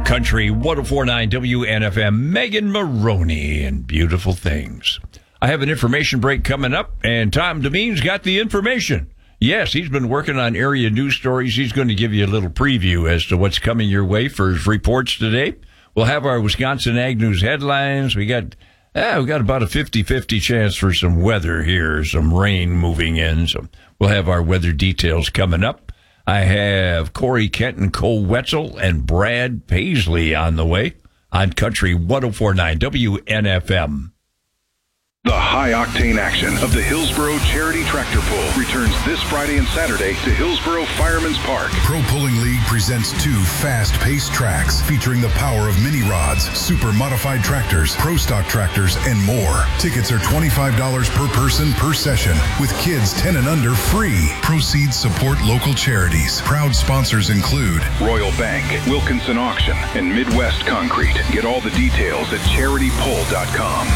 Country 104.9 WNFM, Megan Maroney and Beautiful Things. I have an information break coming up, and Tom Demeen's got the information. Yes, he's been working on area news stories. He's going to give you a little preview as to what's coming your way for his reports today. We'll have our Wisconsin Ag News headlines. We got about a 50-50 chance for some weather here, some rain moving in. So we'll have our weather details coming up. I have Corey Kenton, Cole Wetzel, and Brad Paisley on the way on Country 104.9 WNFM. The high-octane action of the Hillsboro Charity Tractor Pull returns this Friday and Saturday to Hillsboro Fireman's Park. Pro Pulling League presents 2 fast-paced tracks featuring the power of mini rods, super modified tractors, pro stock tractors, and more. Tickets are $25 per person per session, with kids 10 and under free. Proceeds support local charities. Proud sponsors include Royal Bank, Wilkinson Auction, and Midwest Concrete. Get all the details at charitypull.com.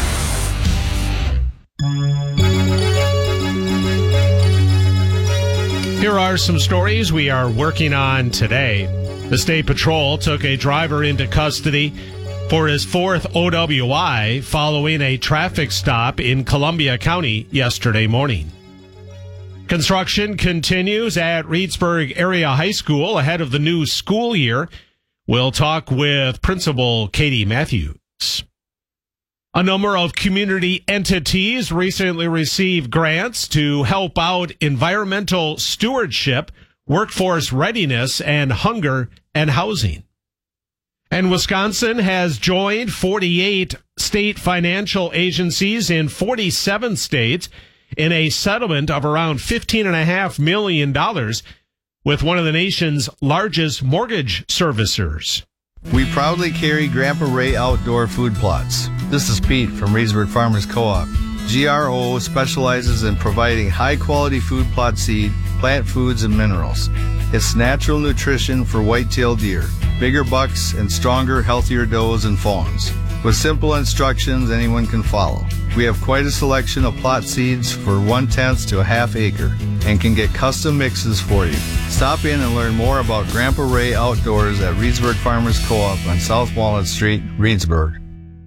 Here are some stories we are working on today. The State Patrol took a driver into custody for his 4th OWI following a traffic stop in Columbia County yesterday morning. Construction continues at Reedsburg Area High School ahead of the new school year. We'll talk with Principal Katie Matthews. A number of community entities recently received grants to help out environmental stewardship, workforce readiness, and hunger and housing. And Wisconsin has joined 48 state financial agencies in 47 states in a settlement of around $15.5 million with one of the nation's largest mortgage servicers. We proudly carry Grandpa Ray Outdoor Food Plots. This is Pete from Reedsburg Farmers Co-op. GRO specializes in providing high-quality food plot seed, plant foods, and minerals. It's natural nutrition for white-tailed deer, bigger bucks, and stronger, healthier does and fawns. With simple instructions anyone can follow. We have quite a selection of plot seeds for 1/10 to a half acre and can get custom mixes for you. Stop in and learn more about Grandpa Ray Outdoors at Reedsburg Farmers Co-op on South Walnut Street, Reedsburg.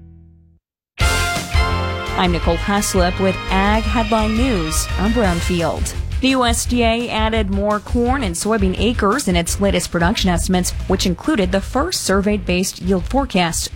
I'm Nicole Haslip with Ag Headline News. I'm Brownfield. The USDA added more corn and soybean acres in its latest production estimates, which included the first survey-based yield forecast